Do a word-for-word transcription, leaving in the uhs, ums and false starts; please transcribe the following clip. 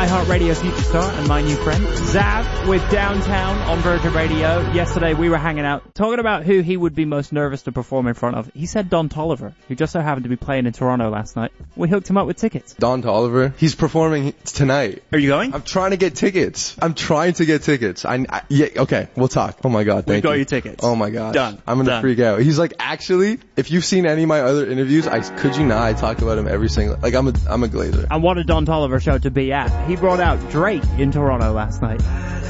iHeartRadio Future Star and my new friend, Zav, with Downtown on Virgin Radio. Yesterday we were hanging out, talking about who he would be most nervous to perform in front of. He said Don Toliver, who just so happened to be playing in Toronto last night. We hooked him up with tickets. Don Toliver, he's performing tonight. Are you going? I'm trying to get tickets. I'm trying to get tickets. I, I yeah, okay, we'll talk. Oh my god, thank we got you. your tickets. Oh my god. Done. I'm gonna Done. freak out. He's like, actually, if you've seen any of my other interviews, I could you not, I talk about him every single, like I'm a, I'm a glazer. And what a Don Toliver show to be at. He brought out Drake in Toronto last night.